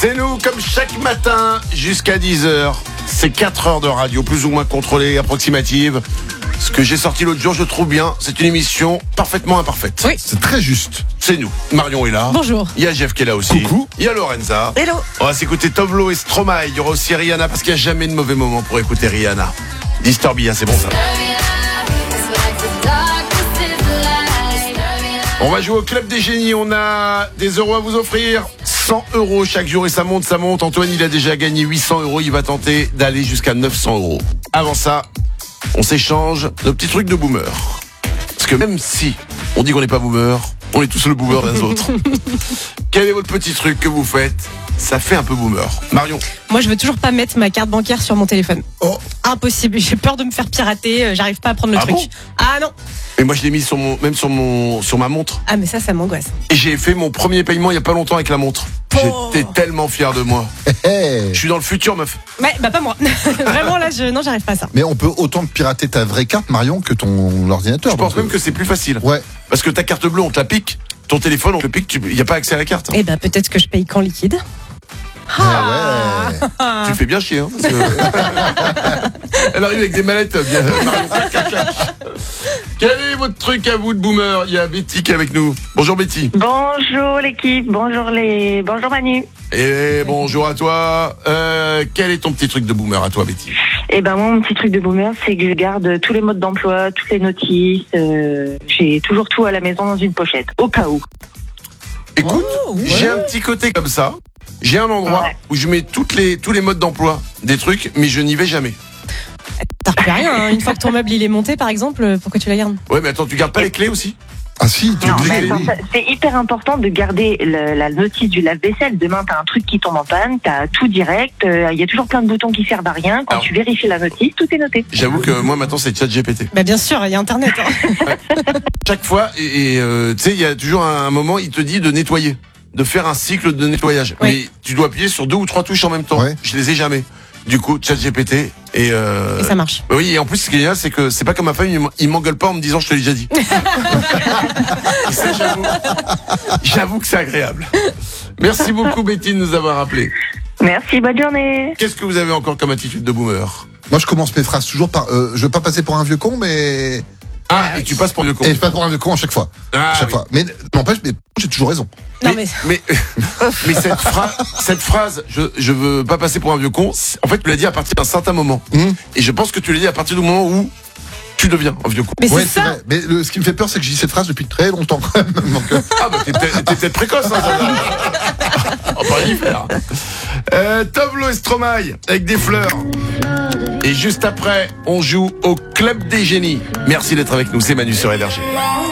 C'est nous, comme chaque matin, jusqu'à 10h. C'est 4 heures de radio, plus ou moins contrôlée, approximative. Ce que j'ai sorti l'autre jour, je trouve bien. C'est une émission parfaitement imparfaite. Oui. C'est très juste. C'est nous. Marion est là. Bonjour. Il y a Jeff qui est là aussi. Coucou. Il y a Lorenza. Hello. On va s'écouter Tovlo et Stromae. Il y aura aussi Rihanna, parce qu'il n'y a jamais de mauvais moment pour écouter Rihanna. Disturbia, c'est bon ça. On va jouer au Club des Génies. On a des euros à vous offrir. 100 euros chaque jour et ça monte, ça monte. Antoine, il a déjà gagné 800 euros. Il va tenter d'aller jusqu'à 900 euros. Avant ça, on s'échange nos petits trucs de boomer. Parce que même si on dit qu'on n'est pas boomer, on est tous le boomer des autres. Quel est votre petit truc que vous faites? Ça fait un peu boomer. Marion? Moi, je veux toujours pas mettre ma carte bancaire sur mon téléphone. Oh. Impossible. J'ai peur de me faire pirater. J'arrive pas à prendre le Ah truc. bon Ah non. Et moi, je l'ai mis sur ma montre. Ah mais ça m'angoisse. Et j'ai fait mon premier paiement il y a pas longtemps avec la montre. Oh. J'étais tellement fier de moi. Hey. Je suis dans le futur, meuf. Ouais, bah pas moi. Vraiment là, non, j'arrive pas à ça. Mais on peut autant pirater ta vraie carte, Marion, que ton ordinateur. Je pense même que c'est plus facile. Ouais. Parce que ta carte bleue, on te la pique. Ton téléphone, on te le pique. Il n'y a pas accès à la carte. Eh ben peut-être que je paye qu'en liquide. Ah ouais. Tu fais bien chier. Hein, parce que... Elle arrive avec des mallettes. Bien, Quel est votre truc à vous de boomer? Il y a Betty qui est avec nous. Bonjour Betty. Bonjour l'équipe, bonjour Manu. Et bonjour à toi. Quel est ton petit truc de boomer à toi, Betty? Eh ben moi, mon petit truc de boomer, c'est que je garde tous les modes d'emploi, toutes les notices. J'ai toujours tout à la maison dans une pochette, au cas où. Écoute, Oh, ouais. j'ai un petit côté comme ça. J'ai un endroit Ouais. où je mets tous les modes d'emploi des trucs, mais je n'y vais jamais. T'as repris rien. Hein. Une fois que ton meuble il est monté, par exemple, pourquoi tu la gardes? Ouais, mais attends, tu gardes pas les clés aussi? Ah si, tu Non, oublies mais les attends, c'est hyper important de garder la notice du lave-vaisselle. Demain, t'as un truc qui tombe en panne, t'as tout direct. Il y a toujours plein de boutons qui servent à rien. Quand Alors. tu vérifies la notice, tout est noté. J'avoue que moi maintenant c'est ChatGPT. Bah bien sûr, il y a Internet. Hein. Chaque fois, tu sais, il y a toujours un moment, il te dit de nettoyer, de faire un cycle de nettoyage. Oui. Mais tu dois appuyer sur 2 ou 3 touches en même temps. Ouais. Je les ai jamais. Du coup, ChatGPT et Et ça marche. oui, et en plus, ce qui est génial, c'est que c'est pas comme ma femme, il m'engueule pas en me disant je te l'ai déjà dit. Et ça, j'avoue que c'est agréable. Merci beaucoup Betty de nous avoir rappelé. Merci, bonne journée. Qu'est-ce que vous avez encore comme attitude de boomer? Moi, je commence mes phrases toujours par. Je veux pas passer pour un vieux con, mais. Ah, et tu passes pour le con. Et je passe pour un vieux con à chaque fois. Ah, À chaque oui. fois. Mais n'empêche, mais j'ai toujours raison. Non mais mais cette phrase, je veux pas passer pour un vieux con. En fait, tu l'as dit à partir d'un certain moment. Et je pense que tu l'as dit à partir du moment où tu deviens un vieux con. mais Ouais, c'est ça. vrai. Mais ce qui me fait peur, c'est que je dis cette phrase depuis très longtemps quand même. Donc, Ah bah t'es peut-être précoce. Hein, on va pas y faire. Tovlo et Stromae avec des fleurs. Et juste après, on joue au Club des Génies. Merci d'être avec nous. C'est Manu sur Énergie.